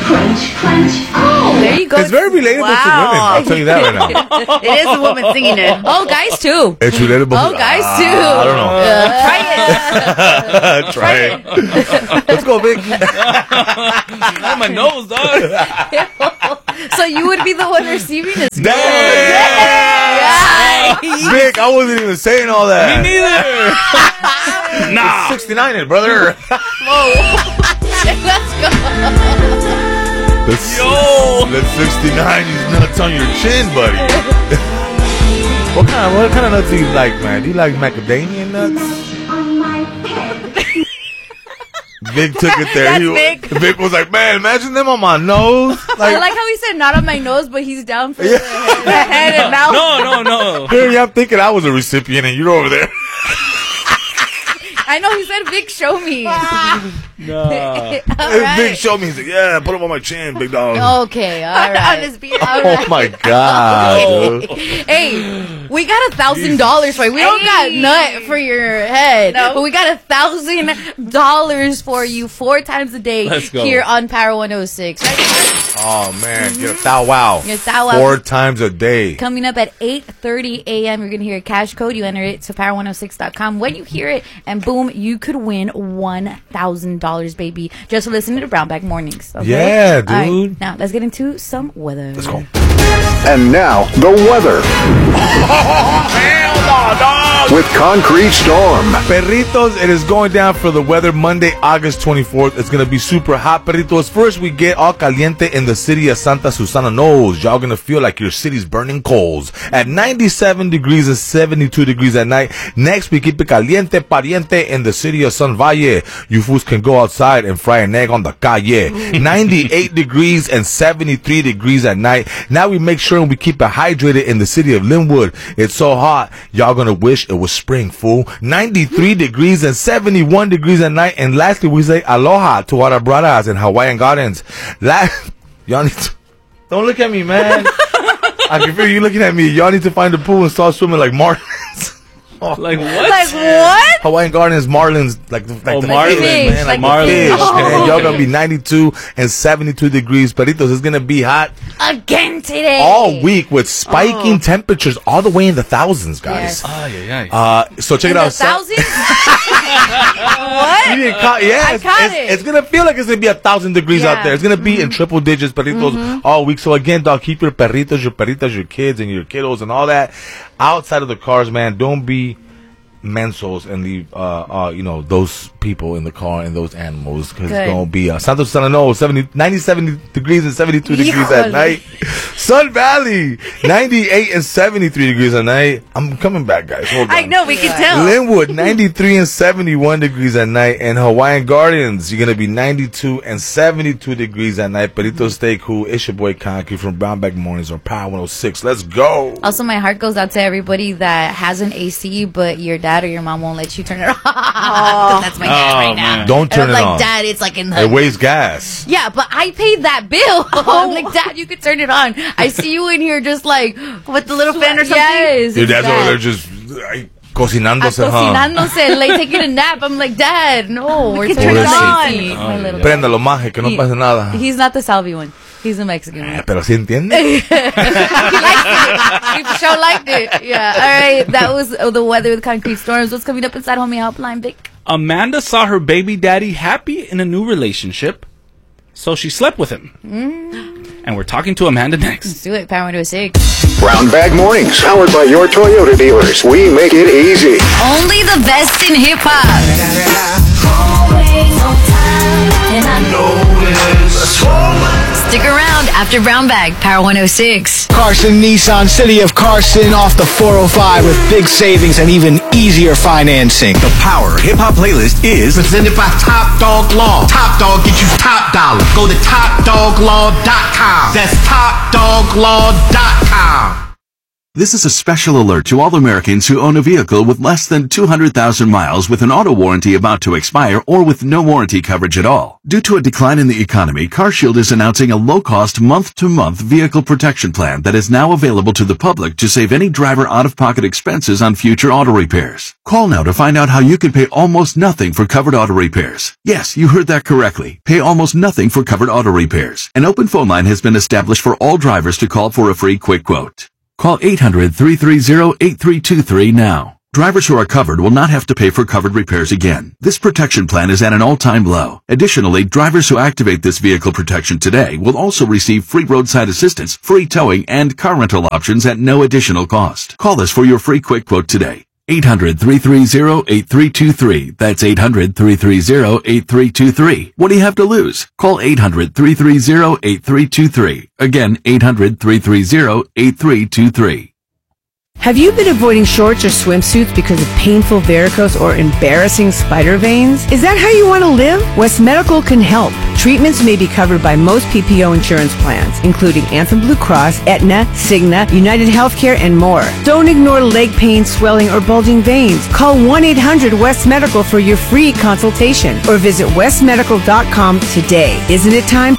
Crunch, crunch. Oh, there you go. It's very relatable to women. I'll tell you that right now. It is a woman singing it. Oh, guys too. It's relatable. Oh, guys too. I don't know. Try it. Try it. Let's go, Vic. Not my nose, dog. So you would be the one receiving this? Damn. Yeah. Vic, I wasn't even saying all that. Me neither. Nah. 69 it, brother. Whoa. Let's go. Let's 69 these nuts on your chin, buddy. What kind of nuts do you like, man? Do you like macadamia nuts? On my head. Vic took it there. That's Vic. Vic was like, man, imagine them on my nose. I like how he said not on my nose, but he's down for the head and mouth. No. Here, yeah, I'm thinking I was a recipient and you're over there. I know he said, Vic, show me. Nah. Vic showed me. He's like, yeah, put him on my chin, big dog. Okay, all right. On his beard. Oh my God. Dude. Hey, we got $1,000 for you. We don't got nut for your head, but we got $1,000 for you 4 times a day Let's go. here on Power 106. Oh man, get a thou wow. Get a thou wow. 4 times a day. Coming up at 8:30 a.m., you're going to hear a cash code. You enter it to power106.com. When you hear it, and boom, you could win $1,000, baby. Just for listening to Brownback Mornings. Okay? Yeah, dude. All right, now, let's get into some weather. Let's go. And now, the weather. Hell no, dog. With Concrete Storm. Perritos, it is going down for the weather Monday, August 24th. It's going to be super hot, Perritos. First, we get all caliente in the city of Santa Susana Knows. Y'all going to feel like your city's burning coals at 97 degrees and 72 degrees at night. Next, we keep it caliente, pariente in the city of Sun Valle. You fools can go outside and fry an egg on the calle. 98 degrees and 73 degrees at night. Now we make sure we keep it hydrated in the city of Linwood. It's so hot, y'all going to wish it was spring, fool. 93 degrees and 71 degrees at night. And lastly, we say aloha to our brothers in Hawaiian Gardens. Y'all need to... Don't look at me, man. I can feel you looking at me. Y'all need to find a pool and start swimming like marlins. Like what? Like what? Hawaiian Gardens, marlins, like the marlins, fish, man, like marlins. the fish. Oh. Man. Y'all gonna be 92 and 72 degrees. Perritos, it's gonna be hot Again today. all week with spiking temperatures all the way in the thousands, guys. Yes. So check In it the out. thousands? What? You didn't caught, yeah, I caught it. It's gonna feel like it's gonna be 1,000 degrees out there. It's gonna be in triple digits, perritos, all week. So again, dog, keep your perritos, your perritas, your kids, and your kiddos, and all that outside of the cars, man. Don't be mensos and leave, those people in the car and those animals, because it's gonna be Santa Susana No 97 degrees and 72 degrees at night. Sun Valley 98 and 73 degrees at night. I'm coming back, guys. Hold on. I know, we can tell. Linwood 93 and 71 degrees at night, and Hawaiian Gardens you're gonna be 92 and 72 degrees at night. Perito, stay cool. It's your boy Concrete from Brownback Mornings on Power 106. Let's go. Also, my heart goes out to everybody that has an AC, but your dad or your mom won't let you turn it on. 'Cause that's my dad right now. Man. Don't And turn I'm it like, on. Dad, it's like in the... It wastes gas. Yeah, but I paid that bill. I'm like, Dad, you could turn it on. I see you in here just like... With the little fan or something? Yes. Your dad's it's over that. there just cocinándose, Cocinándose, like taking a nap. I'm like, Dad, no, we're can turning turn it on. on. My little- Préndalo, maje, que no pase nada. He's not the Salvi one. He's the Mexican one. Pero sí entiende. He liked it. He for sure liked it. Yeah. All right. That was the weather with concrete storms. What's coming up inside Homie Helpline, Vic? Amanda saw her baby daddy happy in a new relationship, so she slept with him. And we're talking to Amanda next. Let's do it. Power 106. Brown Bag Mornings, powered by your Toyota dealers. We make it easy. Only the best in hip hop. Stick around after Brown Bag, Power 106. Carson Nissan, City of Carson, off the 405 with big savings and even easier financing. The Power Hip Hop playlist is presented by Top Dog Law. Top Dog get you top dollar. Go to TopDogLaw.com. That's TopDogLaw.com. This is a special alert to all Americans who own a vehicle with less than 200,000 miles with an auto warranty about to expire or with no warranty coverage at all. Due to a decline in the economy, CarShield is announcing a low-cost month-to-month vehicle protection plan that is now available to the public to save any driver out-of-pocket expenses on future auto repairs. Call now to find out how you can pay almost nothing for covered auto repairs. Yes, you heard that correctly. Pay almost nothing for covered auto repairs. An open phone line has been established for all drivers to call for a free quick quote. Call 800-330-8323 now. Drivers who are covered will not have to pay for covered repairs again. This protection plan is at an all-time low. Additionally, drivers who activate this vehicle protection today will also receive free roadside assistance, free towing, and car rental options at no additional cost. Call us for your free quick quote today. 800-330-8323. That's 800-330-8323. What do you have to lose? Call 800-330-8323. Again, 800-330-8323. Have you been avoiding shorts or swimsuits because of painful varicose or embarrassing spider veins? Is that how you want to live? West Medical can help. Treatments may be covered by most PPO insurance plans, including Anthem Blue Cross, Aetna, Cigna, United Healthcare, and more. Don't ignore leg pain, swelling, or bulging veins. Call 1-800-WEST-MEDICAL for your free consultation or visit westmedical.com today. Isn't it time to